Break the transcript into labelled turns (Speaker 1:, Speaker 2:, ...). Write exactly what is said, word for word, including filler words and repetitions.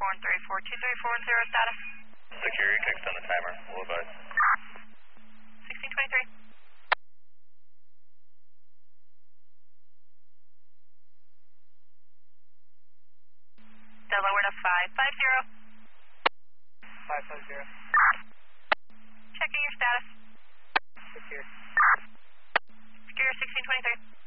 Speaker 1: one three four two three four one zero status.
Speaker 2: Security, can extend the timer. We'll advise.
Speaker 1: sixteen twenty-three. Delaware to five five zero.
Speaker 3: five five zero.
Speaker 1: Checking your status.
Speaker 3: Secure.
Speaker 1: Secure sixteen twenty-three.